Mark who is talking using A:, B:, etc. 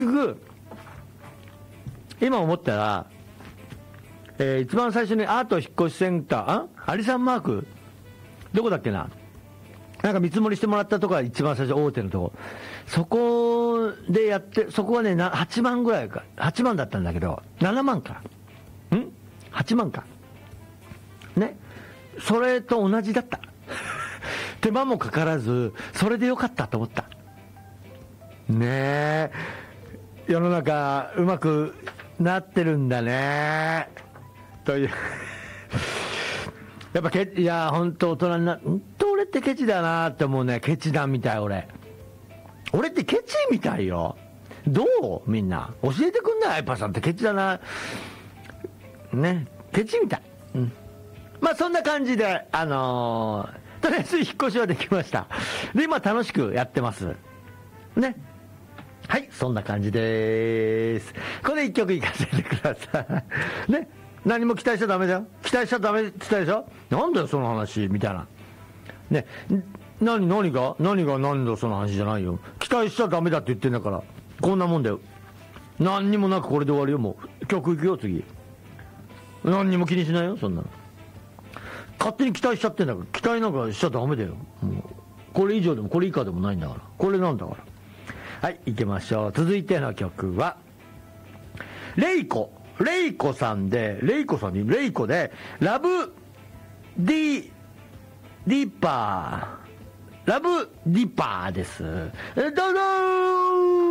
A: 局今思ったら、一番最初にアート引っ越しセンター、アリサンマークどこだっけな、なんか見積もりしてもらったとこが一番最初、大手のとこ、そこでやって、そこはね、8万ぐらいか、8万だったんだけど、7万か、8万か、ね、それと同じだった、手間もかからず、それでよかったと思った、ねえ、世の中、うまくなってるんだね、という。やっぱいや本当大人に本当俺ってケチだなって思うね。ケチだみたい。俺ってケチみたいよ。どうみんな教えてくんない？アイパさんってケチだなね、ケチみたい。まあそんな感じでとりあえず引っ越しはできました。で今楽しくやってますね。はい、そんな感じでーす。これ一曲いかせてくださいね。何も期待しちゃダメだよ。期待しちゃダメって言ったでしょ。なんだよその話みたいなね。何がなんだよその話じゃないよ。期待しちゃダメだって言ってんだから、こんなもんだよ。何にもなくこれで終わりよ。もう曲いくよ次。何にも気にしないよそんなの。勝手に期待しちゃってんだから、期待なんかしちゃダメだよ。もうこれ以上でもこれ以下でもないんだから、これなんだから。はい、行きましょう。続いての曲はレイコさんで、レイコでラブディパーです。どうぞー。